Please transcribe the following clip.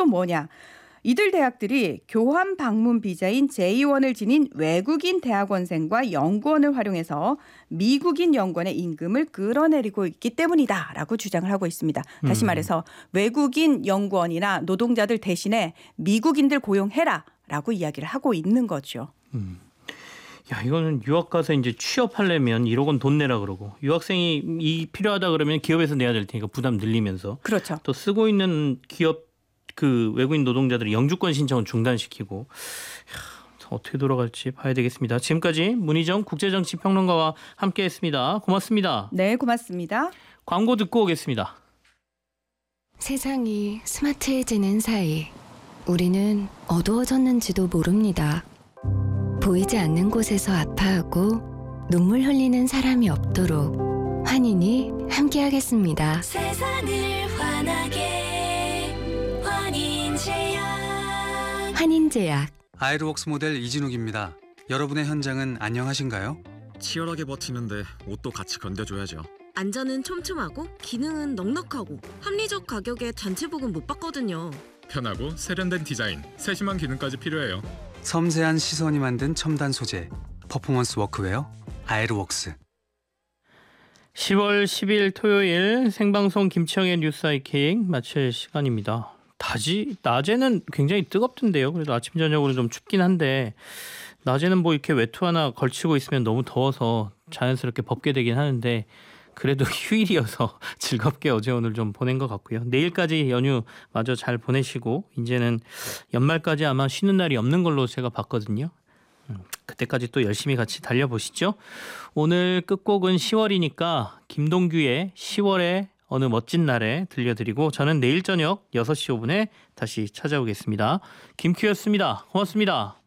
이것도 뭐냐. 이들 대학들이 교환 방문 비자인 J1을 지닌 외국인 대학원생과 연구원을 활용해서 미국인 연구원의 임금을 끌어내리고 있기 때문이다라고 주장을 하고 있습니다. 다시 말해서 외국인 연구원이나 노동자들 대신에 미국인들 고용해라라고 이야기를 하고 있는 거죠. 야, 이거는 유학 가서 이제 취업하려면 1억 원 돈 내라 그러고 유학생이 필요하다 그러면 기업에서 내야 될 테니까 부담 늘리면서 그렇죠. 또 쓰고 있는 기업 그 외국인 노동자들의 영주권 신청은 중단시키고 어떻게 돌아갈지 봐야 되겠습니다. 지금까지 문희정 국제정치평론가와 함께했습니다. 고맙습니다. 네, 고맙습니다. 광고 듣고 오겠습니다. 세상이 스마트해지는 사이 우리는 어두워졌는지도 모릅니다. 보이지 않는 곳에서 아파하고 눈물 흘리는 사람이 없도록 환인이 함께하겠습니다. 세상을 환하게 환인제약. 아이르웍스 모델 이진욱입니다. 여러분의 현장은 안녕하신가요? 치열하게 버티는데 옷도 같이 견뎌줘야죠. 안전은 촘촘하고 기능은 넉넉하고 합리적 가격에 단체복은 못 받거든요. 편하고 세련된 디자인, 세심한 기능까지 필요해요. 섬세한 시선이 만든 첨단 소재, 퍼포먼스 워크웨어 아이르웍스. 10월 10일 토요일 생방송 김치영의 뉴스 아이킹 마칠 시간입니다. 낮에는 굉장히 뜨겁던데요. 그래도 아침 저녁으로 좀 춥긴 한데 낮에는 뭐 이렇게 외투 하나 걸치고 있으면 너무 더워서 자연스럽게 벗게 되긴 하는데 그래도 휴일이어서 즐겁게 어제 오늘 좀 보낸 것 같고요. 내일까지 연휴 마저 잘 보내시고 이제는 연말까지 아마 쉬는 날이 없는 걸로 제가 봤거든요. 그때까지 또 열심히 같이 달려보시죠. 오늘 끝곡은 10월이니까 김동규의 10월의 어느 멋진 날에 들려드리고 저는 내일 저녁 6시 5분에 다시 찾아오겠습니다. 김큐였습니다. 고맙습니다.